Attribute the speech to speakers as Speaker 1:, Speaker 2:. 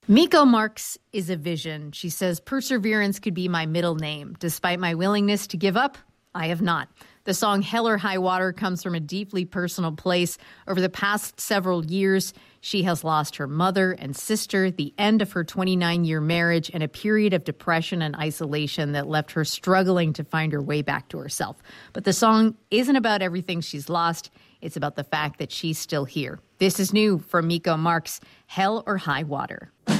Speaker 1: Miko Marks is a vision. She says, perseverance could be my middle name. Despite my willingness to give up, I have not. The song Hell or High Water comes from a deeply personal place. Over the past several years, she has lost her mother and sister, the end of her 29-year marriage, and a period of depression and isolation that left her struggling to find her way back to herself. But the song isn't about everything she's lost. It's about the fact that she's still here. This is new from Miko Marks, Hell or High Water.